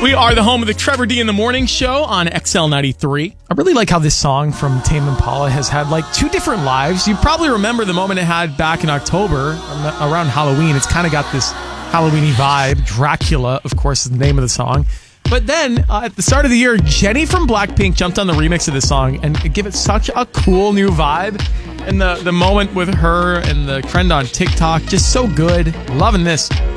We are the home of the Trevor D in the Morning Show on XL93. I really like how this song from Tame Impala has had like two different lives. You probably remember the moment it had back in October around Halloween. It's kind of got this Halloween-y vibe. Dracula, of course, is the name of the song. But then at the start of the year, Jenny from Blackpink jumped on the remix of this song and give it such a cool new vibe. And the moment with her and the trend on TikTok, just so good. Loving this.